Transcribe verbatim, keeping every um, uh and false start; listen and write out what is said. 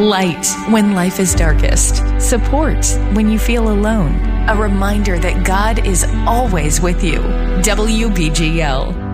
Light when life is darkest. Support when you feel alone. A reminder that God is always with you. W B G L.